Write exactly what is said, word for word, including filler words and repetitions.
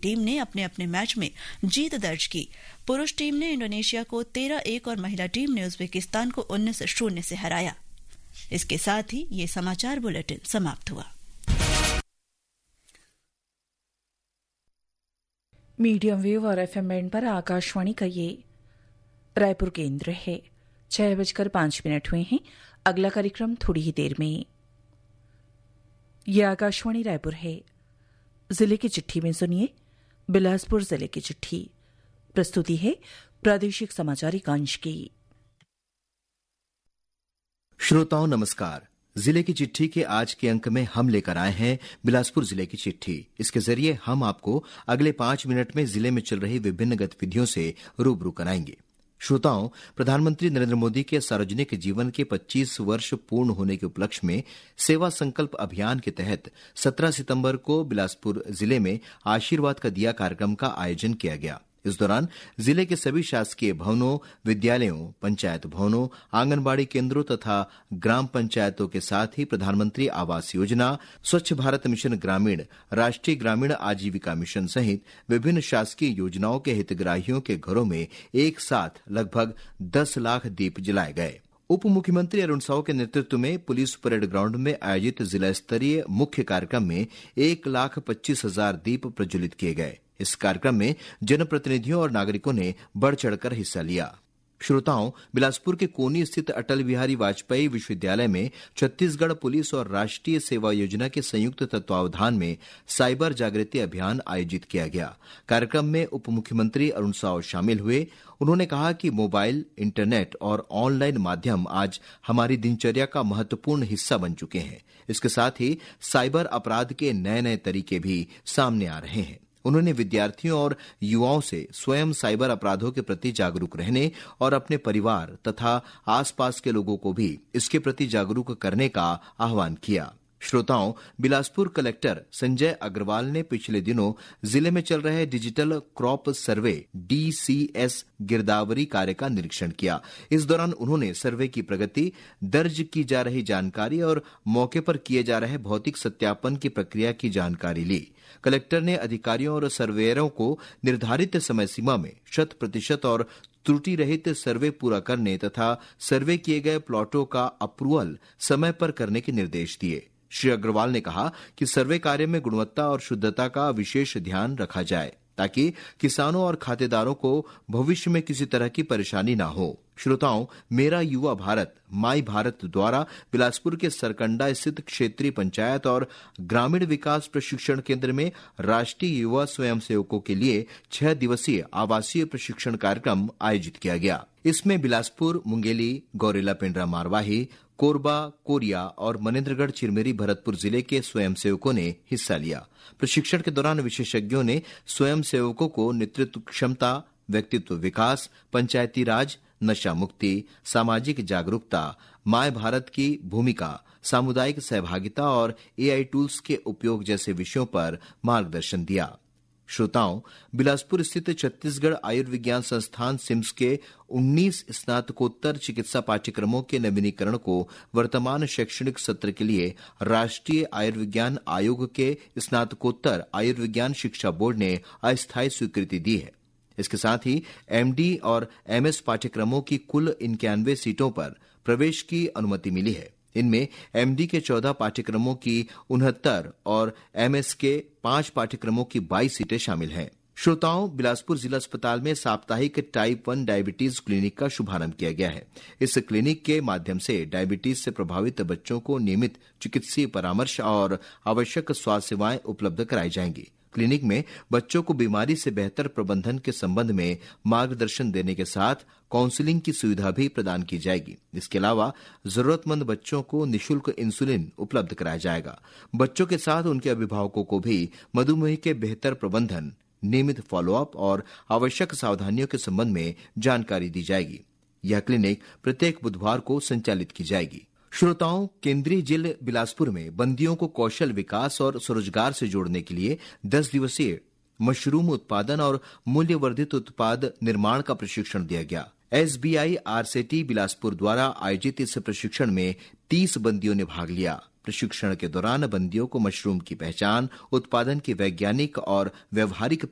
Team ने अपने अपने मैच में जीत दर्ज की। पुरुष टीम ने इंडोनेशिया को तेरह एक और महिला टीम ने उज्बेकिस्तान को उन्नीस शून्य से हराया। इसके साथ ही ये समाचार बुलेटिन समाप्त हुआ। मीडियम वेव और एफएम बैंड पर आकाशवाणी का ये रायपुर केंद्र है। छह बजकर पांच मिनट हुए हैं। अगला कार्यक्रम थोड़ी ही देर में। यह आकाशवाणी रायपुर है। जिले की चिट्ठी में सुनिए बिलासपुर जिले की चिट्ठी। प्रस्तुति है प्रादेशिक समाचार एकांश की। श्रोताओं नमस्कार। जिले की चिट्ठी के आज के अंक में हम लेकर आए हैं बिलासपुर जिले की चिट्ठी। इसके जरिए हम आपको अगले पांच मिनट में जिले में चल रही विभिन्न गतिविधियों से रूबरू कराएंगे। श्रोताओं, प्रधानमंत्री नरेंद्र मोदी के सार्वजनिक जीवन के पच्चीस वर्ष पूर्ण होने के उपलक्ष्य में सेवा संकल्प अभियान के तहत सत्रह सितंबर को बिलासपुर जिले में आशीर्वाद का दिया कार्यक्रम का आयोजन किया गया। इस दौरान जिले के सभी शासकीय भवनों, विद्यालयों, पंचायत भवनों, आंगनबाड़ी केंद्रों तथा ग्राम पंचायतों के साथ ही प्रधानमंत्री आवास योजना, स्वच्छ भारत मिशन ग्रामीण, राष्ट्रीय ग्रामीण आजीविका मिशन सहित विभिन्न शासकीय योजनाओं के हितग्राहियों के घरों में एक साथ लगभग दस लाख दीप जलाए गए। उप मुख्यमंत्री अरुण साव के नेतृत्व में पुलिस परेड ग्राउंड में आयोजित जिला स्तरीय मुख्य कार्यक्रम में एक लाख पच्चीस हजार दीप प्रज्वलित किए गए। इस कार्यक्रम में जनप्रतिनिधियों और नागरिकों ने बढ़ चढ़कर हिस्सा लिया। श्रोताओं, बिलासपुर के कोनी स्थित अटल बिहारी वाजपेयी विश्वविद्यालय में छत्तीसगढ़ पुलिस और राष्ट्रीय सेवा योजना के संयुक्त तत्वावधान में साइबर जागृति अभियान आयोजित किया गया। कार्यक्रम में उप मुख्यमंत्री अरुण साव शामिल हुए। उन्होंने कहा कि मोबाइल, इंटरनेट और ऑनलाइन माध्यम आज हमारी दिनचर्या का महत्वपूर्ण हिस्सा बन चुके हैं। इसके साथ ही साइबर अपराध के नए नए तरीके भी सामने आ रहे हैं। उन्होंने विद्यार्थियों और युवाओं से स्वयं साइबर अपराधों के प्रति जागरूक रहने और अपने परिवार तथा आसपास के लोगों को भी इसके प्रति जागरूक करने का आह्वान किया। श्रोताओं, बिलासपुर कलेक्टर संजय अग्रवाल ने पिछले दिनों जिले में चल रहे डिजिटल क्रॉप सर्वे डीसीएस गिरदावरी कार्य का निरीक्षण किया। इस दौरान उन्होंने सर्वे की प्रगति, दर्ज की जा रही जानकारी और मौके पर किए जा रहे भौतिक सत्यापन की प्रक्रिया की जानकारी ली। कलेक्टर ने अधिकारियों और सर्वेयरों को निर्धारित समय सीमा में शत प्रतिशत और त्रुटि रहित सर्वे पूरा करने तथा सर्वे किए गए प्लॉटों का अप्रूवल समय पर करने के निर्देश दिए। श्री अग्रवाल ने कहा कि सर्वे कार्य में गुणवत्ता और शुद्धता का विशेष ध्यान रखा जाए ताकि किसानों और खातेदारों को भविष्य में किसी तरह की परेशानी न हो। श्रोताओं, मेरा युवा भारत माई भारत द्वारा बिलासपुर के सरकंडा स्थित क्षेत्रीय पंचायत और ग्रामीण विकास प्रशिक्षण केंद्र में राष्ट्रीय युवा स्वयंसेवकों के लिए छह दिवसीय आवासीय प्रशिक्षण कार्यक्रम आयोजित किया गया। इसमें बिलासपुर, मुंगेली, गौरेला पेंड्रा मारवाही, कोरबा, कोरिया और मनेन्द्रगढ़ चिरमिरी भरतपुर जिले के स्वयंसेवकों ने हिस्सा लिया। प्रशिक्षण के दौरान विशेषज्ञों ने स्वयंसेवकों को नेतृत्व क्षमता, व्यक्तित्व विकास, पंचायती राज, नशा मुक्ति, सामाजिक जागरूकता, माय भारत की भूमिका, सामुदायिक सहभागिता और एआई टूल्स के उपयोग जैसे विषयों पर मार्गदर्शन दिया। श्रोताओं, बिलासपुर स्थित छत्तीसगढ़ आयुर्विज्ञान संस्थान सिम्स के उन्नीस स्नातकोत्तर चिकित्सा पाठ्यक्रमों के नवीनीकरण को वर्तमान शैक्षणिक सत्र के लिए राष्ट्रीय आयुर्विज्ञान आयोग के स्नातकोत्तर आयुर्विज्ञान शिक्षा बोर्ड ने अस्थायी स्वीकृति दी है। इसके साथ ही एमडी और एमएस पाठ्यक्रमों की कुल इक्यानवे सीटों पर प्रवेश की अनुमति मिली है। इनमें एमडी के चौदह पाठ्यक्रमों की उनहत्तर और एमएस के पांच पाठ्यक्रमों की बाईस सीटें शामिल हैं। श्रोताओं, बिलासपुर जिला अस्पताल में साप्ताहिक टाइप वन डायबिटीज क्लिनिक का शुभारंभ किया गया है। इस क्लिनिक के माध्यम से डायबिटीज से प्रभावित बच्चों को नियमित चिकित्सीय परामर्श और आवश्यक स्वास्थ्य सेवाएं उपलब्ध कराई जाएंगी। क्लिनिक में बच्चों को बीमारी से बेहतर प्रबंधन के संबंध में मार्गदर्शन देने के साथ काउंसलिंग की सुविधा भी प्रदान की जाएगी। इसके अलावा जरूरतमंद बच्चों को निःशुल्क इंसुलिन उपलब्ध कराया जाएगा। बच्चों के साथ उनके अभिभावकों को भी मधुमेह के बेहतर प्रबंधन, नियमित फॉलोअप और आवश्यक सावधानियों के संबंध में जानकारी दी जाएगी। यह क्लिनिक प्रत्येक बुधवार को संचालित की जाएगी। श्रोताओं, केंद्रीय जेल बिलासपुर में बंदियों को कौशल विकास और स्वरोजगार से जोड़ने के लिए दस दिवसीय मशरूम उत्पादन और मूल्यवर्धित उत्पाद निर्माण का प्रशिक्षण दिया गया। एसबीआई आरसेटी बिलासपुर द्वारा आयोजित इस प्रशिक्षण में तीस बंदियों ने भाग लिया। प्रशिक्षण के दौरान बंदियों को मशरूम की पहचान, उत्पादन की वैज्ञानिक और व्यवहारिक